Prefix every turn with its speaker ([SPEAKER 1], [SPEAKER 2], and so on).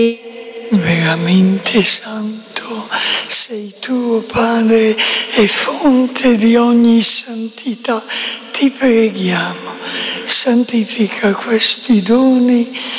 [SPEAKER 1] Veramente santo sei tu, Padre, e fonte di ogni santità. Ti preghiamo, santifica questi doni